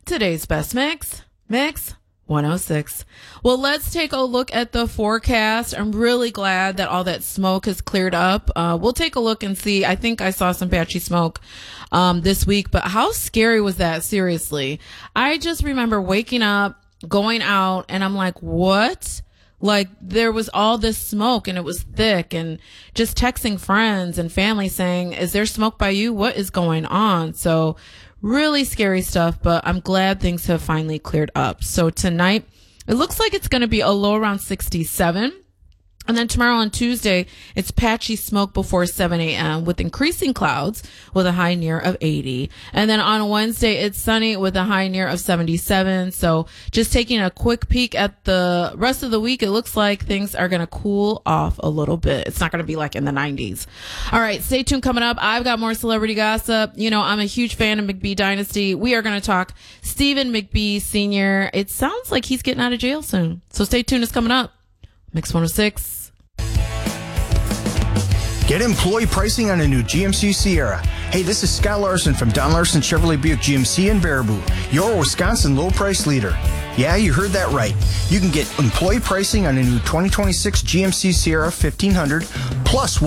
Today's best mix 106. Well, let's take a look at the forecast. I'm really glad that all that smoke has cleared up. We'll take a look and see. I think I saw some patchy smoke this week, but how scary was that? Seriously. I just remember waking up, going out, and I'm like, what? Like, there was all this smoke and it was thick, and just texting friends and family saying, is there smoke by you? What is going on? So really scary stuff, but I'm glad things have finally cleared up. So tonight, it looks like it's going to be a low around 67. And then tomorrow on Tuesday, it's patchy smoke before 7 a.m. with increasing clouds with a high near of 80. And then on Wednesday, it's sunny with a high near of 77. So just taking a quick peek at the rest of the week, it looks like things are going to cool off a little bit. It's not going to be like in the 90s. All right, stay tuned. Coming up, I've got more celebrity gossip. You know, I'm a huge fan of McBee Dynasty. We are going to talk Stephen McBee Sr. It sounds like he's getting out of jail soon. So stay tuned. It's coming up. Mix 106. Get employee pricing on a new GMC Sierra. Hey, this is Scott Larson from Don Larson Chevrolet Buick GMC in Baraboo, your Wisconsin low price leader. Yeah, you heard that right. You can get employee pricing on a new 2026 GMC Sierra 1500 plus